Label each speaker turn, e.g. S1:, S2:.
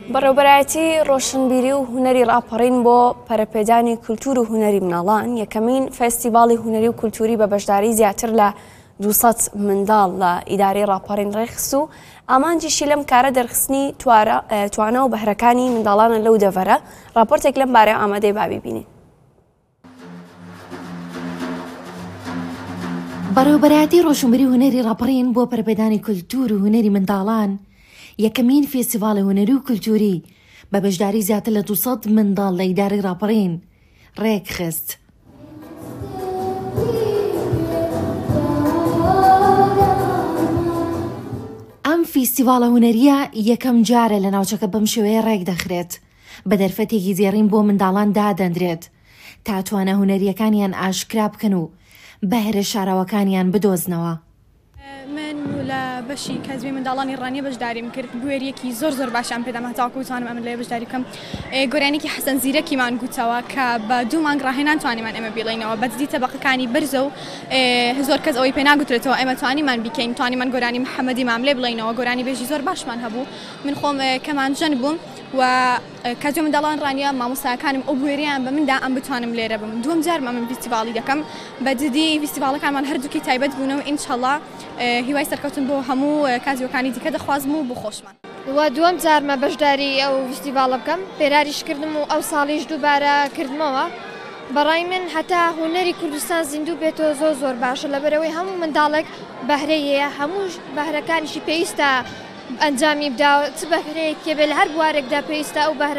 S1: بەڕێوەبەرایەتی ڕۆشنبیری و هونەری ڕاپەڕین بۆ پەرەپێدانی کولتور و هونەری مناڵان یەکەمین فێستیڤاڵی هونەری و کولتوری بە بەشداری زیاتر لە 200 منداڵ لە ئیدارەی ڕاپەڕین ڕێخست و ئامانجیشی لەم کارە دەرخستنی توانە و بەهرەکانی منداڵانە لەو دەڤەرە. راپۆرتێک لەم بارەیە ئامادەی بابیبینین.
S2: بەڕێوەبەرایەتی ڕۆشنبیری و هونەری ڕاپەڕین بۆ پەرەپێدانی کولتور و هونەری منداڵان یەکەمین فێستیڤاڵی هونەری و کولتوری بە بەشداری زیاتر لە 200 منداڵ لە ئیدارەی ڕاپەڕین ڕێکخست. ئەم فێستیڤاڵە هونەریە یەکەم جارە لە ناوچەکە بەم شێوەیە ڕێک دەخرێت، بە دەرفەتێکی زێڕین بۆ منداڵان دادەنرێت تا توانە هونەریەکانیان ئاشکرا بکەن و بەهرە شاراوەکانیان بدۆزنەوە.
S3: من لە بەشی کەزوی منداڵانی ڕانیە بەشداریم کرد. گوێریەکی زۆر باشیان پێدام هەتاوەکو توانم ئەمن لێ بەشداری بکەم. گۆرانێکی حەسەن زیرەکیمان گوتەوە کە بە 2 مانگ ڕاهێنان توانیمان ئێمە بیڵێنەوە بەجددی تەبەقەکانی بەرزە و زۆر کەس ئەوەی پێ ناگوترێتەوە ئێمە توانیمان بیکەین، توانیمان گۆرانی محەممەدی ماملێ بڵێنەوە. گۆرانی بێژی زۆر باشمان هەبوو. من خۆم کەمانجەن بووم و کەزوی منداڵان ڕانیە مامۆستاکانم ئەو بوێریان بە مندا ئەم بتوانم لێرە بم. دووەم جارمە من فێستیڤاڵی دەکەم. بەجددی فێستیڤاڵەکانمان هەردووکی تایبەت بوونەوە ئینشەڵڵا هیوای سەرکەوتن بۆ هەموو کازیۆکانی دیکە دەخوازم و بۆ خۆشمان.
S4: دووەم جارمە بەشداری ئەو فێستیڤاڵە بکەم. پێراریش کردم و ئەو ساڵیش دووبارە کردمەوە. بەڕای من هەتا هونەری کوردستان زیندوو بێتەوە زۆر باشە لەبەرەوەی هەموو منداڵێک بەهرەیە، هەموو بەهرەکانیشی پێویستە ئەنجامی بداوە، چ بەهرەیەکێ بێ لە هەر بوارێکدا پێویستە ئەو بەهرە